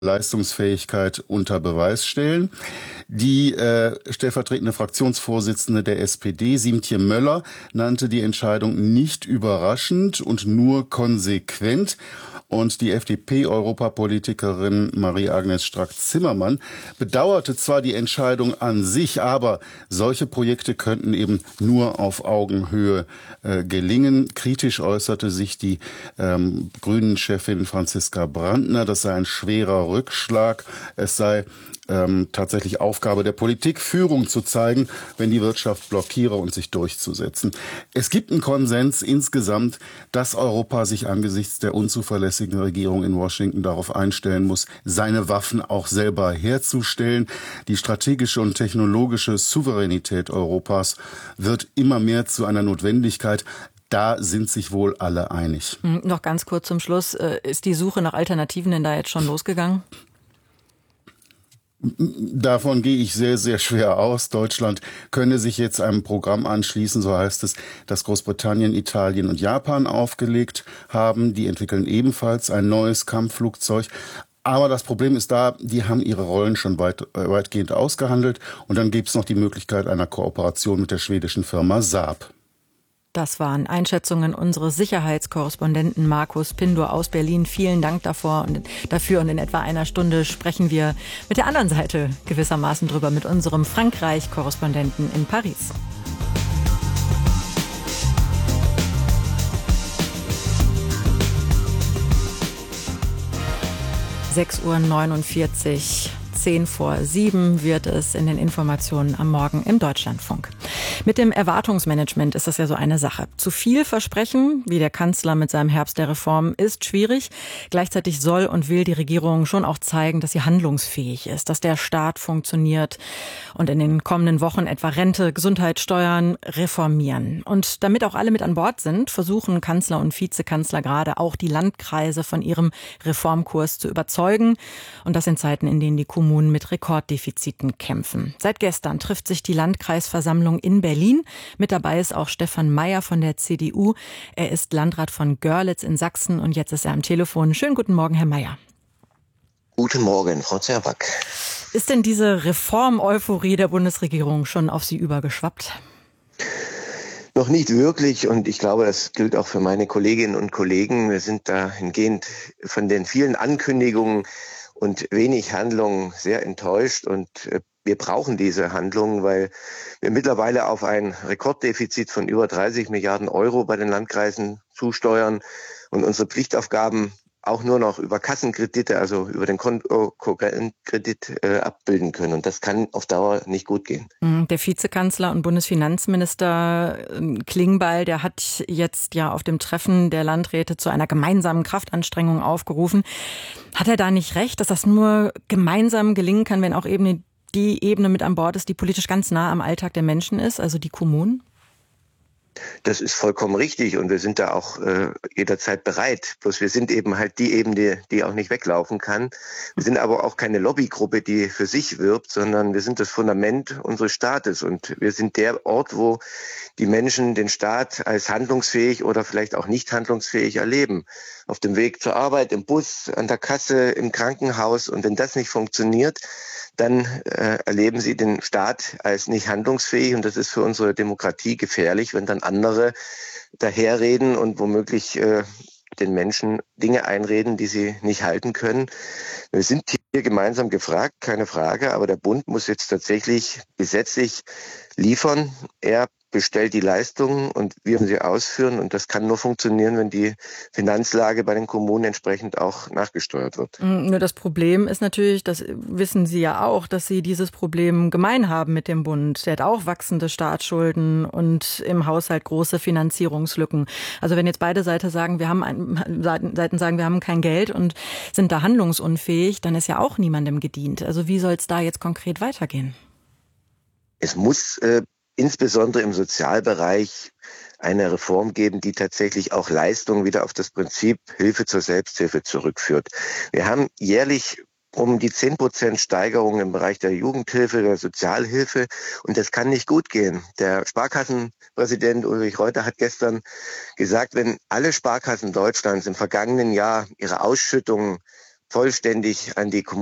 Leistungsfähigkeit unter Beweis stellen. Die stellvertretende Fraktionsvorsitzende der SPD, Siemtje Möller, nannte die Entscheidung nicht überraschend und nur konsequent. Und die FDP-Europapolitikerin Marie-Agnes Strack-Zimmermann bedauerte zwar die Entscheidung an sich, aber solche Projekte könnten eben nur auf Augenhöhe gelingen. Kritisch äußerte sich die Grünen-Chefin Franziska Brandner, das sei ein schwerer Rückschlag. Es sei tatsächlich Aufgabe der Politik, Führung zu zeigen, wenn die Wirtschaft blockiere und sich durchzusetzen. Es gibt einen Konsens insgesamt, dass Europa sich angesichts der unzuverlässigen Regierung in Washington darauf einstellen muss, seine Waffen auch selber herzustellen. Die strategische und technologische Souveränität Europas wird immer mehr zu einer Notwendigkeit. Da sind sich wohl alle einig. Noch ganz kurz zum Schluss. Ist die Suche nach Alternativen denn da jetzt schon losgegangen? Davon gehe ich sehr, sehr schwer aus. Deutschland könne sich jetzt einem Programm anschließen, so heißt es, das Großbritannien, Italien und Japan aufgelegt haben. Die entwickeln ebenfalls ein neues Kampfflugzeug. Aber das Problem ist da, die haben ihre Rollen schon weitgehend ausgehandelt. Und dann gibt es noch die Möglichkeit einer Kooperation mit der schwedischen Firma Saab. Das waren Einschätzungen unseres Sicherheitskorrespondenten Markus Pindor aus Berlin. Vielen Dank dafür. Und in etwa einer Stunde sprechen wir mit der anderen Seite gewissermaßen drüber, mit unserem Frankreich-Korrespondenten in Paris. (6:49 Uhr). 6:10 wird es in den Informationen am Morgen im Deutschlandfunk. Mit dem Erwartungsmanagement ist das ja so eine Sache. Zu viel versprechen, wie der Kanzler mit seinem Herbst der Reform, ist schwierig. Gleichzeitig soll und will die Regierung schon auch zeigen, dass sie handlungsfähig ist, dass der Staat funktioniert und in den kommenden Wochen etwa Rente, Gesundheit, Steuern reformieren. Und damit auch alle mit an Bord sind, versuchen Kanzler und Vizekanzler gerade auch die Landkreise von ihrem Reformkurs zu überzeugen. Und das in Zeiten, in denen die Kommunen mit Rekorddefiziten kämpfen. Seit gestern trifft sich die Landkreisversammlung in Berlin. Mit dabei ist auch Stefan Mayer von der CDU. Er ist Landrat von Görlitz in Sachsen und jetzt ist er am Telefon. Schönen guten Morgen, Herr Mayer. Guten Morgen, Frau Zerwack. Ist denn diese Reform-Euphorie der Bundesregierung schon auf Sie übergeschwappt? Noch nicht wirklich und ich glaube, das gilt auch für meine Kolleginnen und Kollegen. Wir sind dahingehend von den vielen Ankündigungen und wenig Handlungen sehr enttäuscht und wir brauchen diese Handlungen, weil wir mittlerweile auf ein Rekorddefizit von über 30 Milliarden Euro bei den Landkreisen zusteuern und unsere Pflichtaufgaben auch nur noch über Kassenkredite, also über den Kontokorrentkredit abbilden können. Und das kann auf Dauer nicht gut gehen. Der Vizekanzler und Bundesfinanzminister Klingbeil, der hat jetzt ja auf dem Treffen der Landräte zu einer gemeinsamen Kraftanstrengung aufgerufen. Hat er da nicht recht, dass das nur gemeinsam gelingen kann, wenn auch eben die Ebene mit an Bord ist, die politisch ganz nah am Alltag der Menschen ist, also die Kommunen? Das ist vollkommen richtig und wir sind da auch jederzeit bereit. Bloß wir sind eben halt die Ebene, die auch nicht weglaufen kann. Wir sind aber auch keine Lobbygruppe, die für sich wirbt, sondern wir sind das Fundament unseres Staates und wir sind der Ort, wo die Menschen den Staat als handlungsfähig oder vielleicht auch nicht handlungsfähig erleben. Auf dem Weg zur Arbeit, im Bus, an der Kasse, im Krankenhaus. Und wenn das nicht funktioniert, dann erleben sie den Staat als nicht handlungsfähig. Und das ist für unsere Demokratie gefährlich, wenn dann andere daherreden und womöglich den Menschen Dinge einreden, die sie nicht halten können. Wir sind hier gemeinsam gefragt, keine Frage. Aber der Bund muss jetzt tatsächlich gesetzlich liefern. Er bestellt die Leistungen und wir müssen sie ausführen. Und das kann nur funktionieren, wenn die Finanzlage bei den Kommunen entsprechend auch nachgesteuert wird. Nur das Problem ist natürlich, das wissen Sie ja auch, dass Sie dieses Problem gemein haben mit dem Bund. Der hat auch wachsende Staatsschulden und im Haushalt große Finanzierungslücken. Also wenn jetzt beide Seiten sagen, wir haben kein Geld und sind da handlungsunfähig, dann ist ja auch niemandem gedient. Also wie soll es da jetzt konkret weitergehen? Es muss insbesondere im Sozialbereich eine Reform geben, die tatsächlich auch Leistungen wieder auf das Prinzip Hilfe zur Selbsthilfe zurückführt. Wir haben jährlich um die 10% Steigerung im Bereich der Jugendhilfe, der Sozialhilfe und das kann nicht gut gehen. Der Sparkassenpräsident Ulrich Reuter hat gestern gesagt, wenn alle Sparkassen Deutschlands im vergangenen Jahr ihre Ausschüttungen vollständig an die